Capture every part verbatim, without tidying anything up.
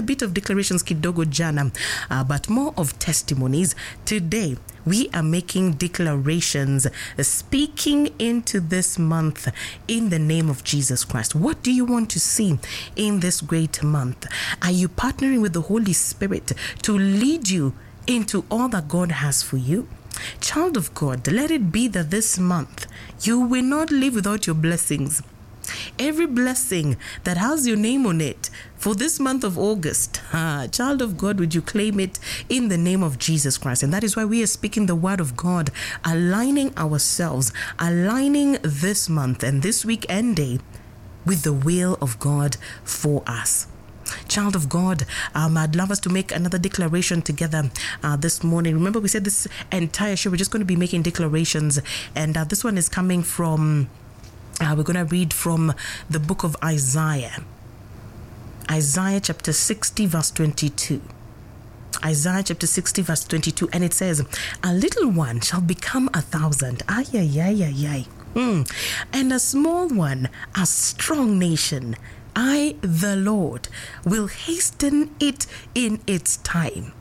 a bit of declarations kidogo jana, uh, but more of testimonies. Today, we are making declarations, uh, speaking into this month in the name of Jesus Christ. What do you want to see in this great month? Are you partnering with the Holy Spirit to lead you into all that God has for you? Child of God, let it be that this month you will not live without your blessings. Every blessing that has your name on it for this month of August, ah, child of God, would you claim it in the name of Jesus Christ? And that is why we are speaking the word of God, aligning ourselves, aligning this month and this week and day with the will of God for us. Child of God, um, I'd love us to make another declaration together uh, this morning. Remember, we said this entire show, we're just going to be making declarations. And uh, this one is coming from, uh, we're going to read from the book of Isaiah. Isaiah chapter sixty, verse twenty-two. Isaiah chapter sixty, verse twenty-two. And it says, a little one shall become a thousand. Ay, ay, ay, ay, ay. Mm. And a small one, a strong nation. I, the Lord, will hasten it in its time.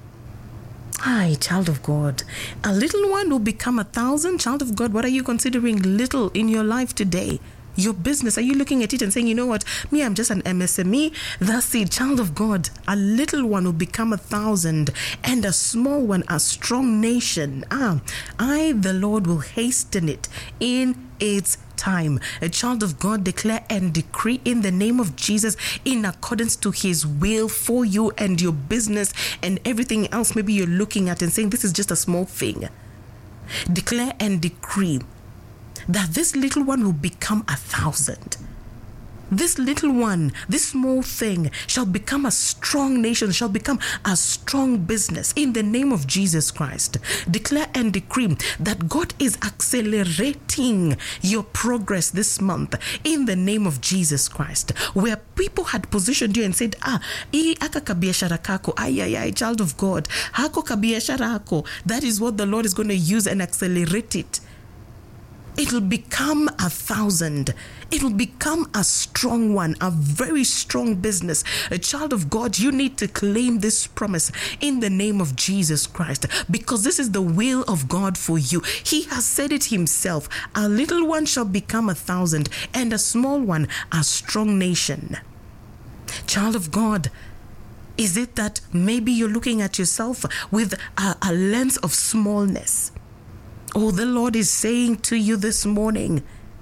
Hi, child of God. A little one will become a thousand. Child of God, what are you considering little in your life today? Your business, are you looking at it and saying, you know what, me, I'm just an M S M E? That's it, child of God. A little one will become a thousand, and a small one, a strong nation. Ah, I, the Lord, will hasten it in its time. A child of God, declare and decree in the name of Jesus, in accordance to his will for you and your business and everything else maybe you're looking at and saying, this is just a small thing. Declare and decree that this little one will become a thousand. This little one, this small thing, shall become a strong nation, shall become a strong business in the name of Jesus Christ. Declare and decree that God is accelerating your progress this month in the name of Jesus Christ. Where people had positioned you and said, ah, ii aka kabiashara kako, ay, ay, ay, child of God, hako kabiashara hako, that is what the Lord is going to use and accelerate it. It'll become a thousand. It'll become a strong one, a very strong business. A child of God, you need to claim this promise in the name of Jesus Christ, because this is the will of God for you. He has said it himself. A little one shall become a thousand, and a small one, a strong nation. Child of God, is it that maybe you're looking at yourself with a, a lens of smallness? Oh, the Lord is saying to you this morning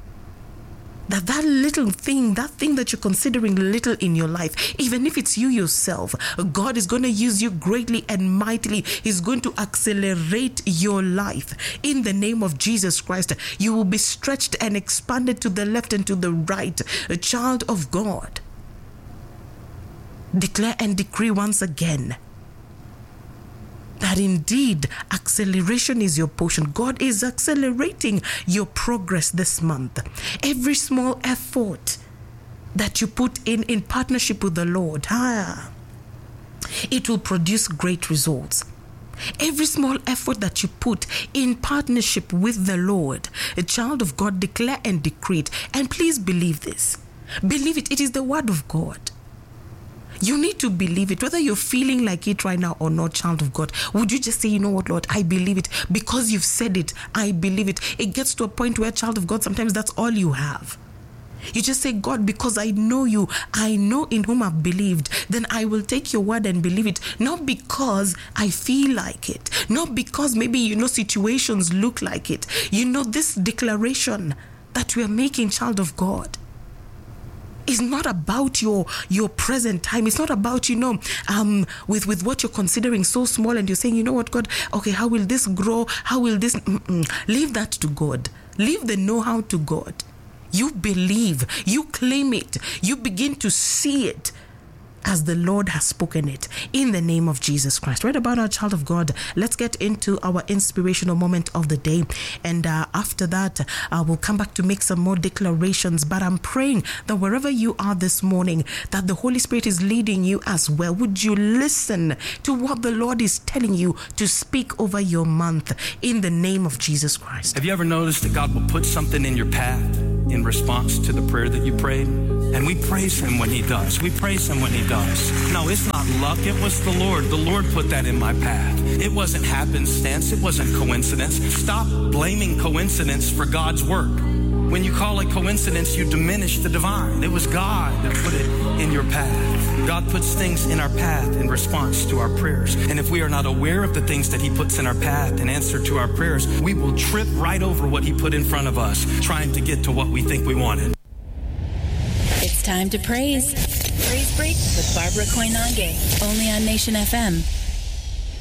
that that little thing, that thing that you're considering little in your life, even if it's you yourself, God is going to use you greatly and mightily. He's going to accelerate your life in the name of Jesus Christ. You will be stretched and expanded to the left and to the right. A child of God, declare and decree once again that indeed acceleration is your portion. God is accelerating your progress this month. Every small effort that you put in in partnership with the Lord, ah, it will produce great results. Every small effort that you put in partnership with the Lord, a child of God, declare and decree it. And please believe this. Believe it. It is the word of God. You need to believe it, whether you're feeling like it right now or not, child of God. Would you just say, you know what, Lord, I believe it. Because you've said it, I believe it. It gets to a point where, child of God, sometimes that's all you have. You just say, God, because I know you, I know in whom I've believed, then I will take your word and believe it. Not because I feel like it. Not because maybe, you know, situations look like it. You know, this declaration that we are making, child of God, it's not about your your present time. It's not about, you know, um, with, with what you're considering so small and you're saying, you know what, God, okay, how will this grow? How will this... Mm-mm. Leave that to God. Leave the know-how to God. You believe. You claim it. You begin to see it as the Lord has spoken it in the name of Jesus Christ. Right about our child of God, let's get into our inspirational moment of the day. And uh, after that, uh, we'll come back to make some more declarations. But I'm praying that wherever you are this morning, that the Holy Spirit is leading you as well. Would you listen to what the Lord is telling you to speak over your month in the name of Jesus Christ? Have you ever noticed that God will put something in your path in response to the prayer that you prayed? And we praise him when he does. We praise him when he does. No, it's not luck. It was the Lord. The Lord put that in my path. It wasn't happenstance. It wasn't coincidence. Stop blaming coincidence for God's work. When you call it coincidence, you diminish the divine. It was God that put it in your path. God puts things in our path in response to our prayers. And if we are not aware of the things that he puts in our path in answer to our prayers, we will trip right over what he put in front of us, trying to get to what we think we wanted. It's time to praise. Praise Break with Barbara Koinange, only on Nation F M.